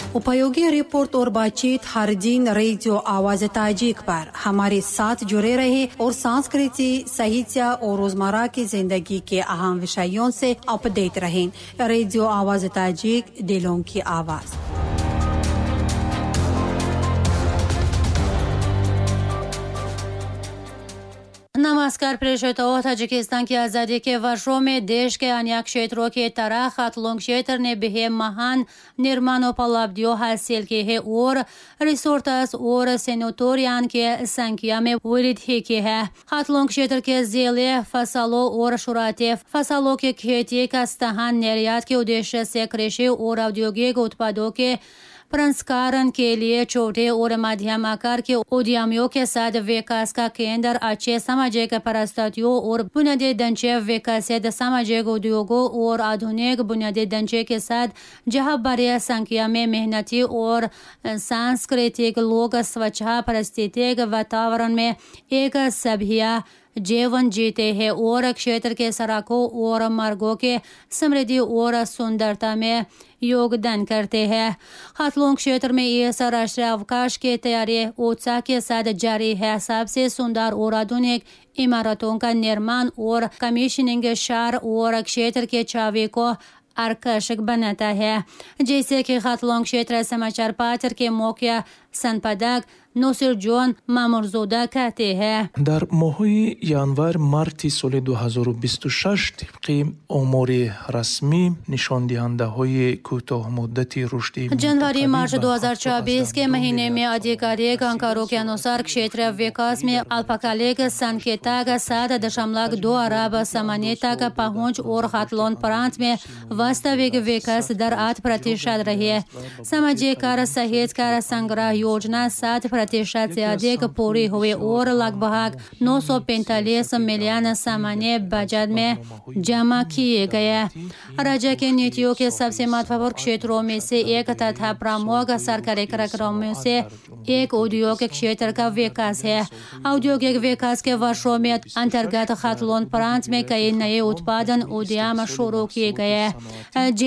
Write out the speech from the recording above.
उपयोगी रिपोर्ट और बातचीत हर दिन रेडियो आवाज ताजिक पर हमारे साथ जुड़े रहे और सांस्कृतिक, साहित्य और रोजमर्रा की जिंदगी के अहम विषयों से अपडेट रहें। रेडियो आवाज ताजिक, दिलों की आवाज। नमस्कार प्रेक्षकों, ताजिकिस्तान की आज़ादी के वर्षों में देश के अन्य क्षेत्रों की तरह खतलोंग क्षेत्र ने भी महान निर्माणोपलब्धियों हासिल की है और रिसोर्स और सेनेटोरियन की संख्या में वृद्धि की है। खतलोंग क्षेत्र के जिले फसलों और शुरुआती फसलों की खेती का स्थान निर्यात के उद्देश्य से कृषि और औद्योगिक उत्पादों के प्रसंस्करण के लिए छोटे और मध्यम आकार के उद्यमियों के साथ विकास का केंद्र, अच्छे सामाजिक परिस्थितियों और बुनियादी ढांचे, विकसित सामाजिक उद्योगों और आधुनिक बुनियादी ढांचे के साथ जहां बड़ी संख्या में मेहनती और सांस्कृतिक लोग स्वच्छ पारिस्थितिक वातावरण में एक सभ्य जीवन जीते हैं और क्षेत्र के सड़कों और मार्गों के समृद्धि और सुंदरता में योगदान करते हैं। खतलोंग क्षेत्र में इस राष्ट्रीय अवकाश की तैयारी उत्साह के साथ जारी है। सबसे सुंदर और आधुनिक इमारतों का निर्माण और कमीशनिंग शहर और क्षेत्र के छवि को आकर्षक बनाता है, जैसे कि खतलोंग क्षेत्र समाचार पत्र के मुख्य संपादक नसीर جان مامورزاده कहते हैं. در ماه ینور مارت سال 2026 طبق آمار رسمی نشان دهنده های کوتاه مدت رشد जनवरी मार्च 2024 के महीने में आधिकारिक आंकड़ों के अनुसार क्षेत्रीय विकास में अल्पकालिक संकेतक 7.2 अरब सामान्य तक पहुंच और खतलोन प्रांत में वास्तविक विकास दर 8% रही है। सामाजिक कर सहित कर संग्रह योजना 7% से अधिक पूरी हुई और लगभग 945 मिलियन सामान्य बजट में जमा किए गए। राज्य की नीतियों के सबसे महत्वपूर्ण क्षेत्रों में से एक तथा प्रमुख सरकारी कार्यक्रमों से एक उद्योग क्षेत्र का विकास है। औद्योगिक विकास के वर्षों में अंतर्गत खतलोन प्रांत में कई नए उत्पादन उद्यम शुरू किए गए,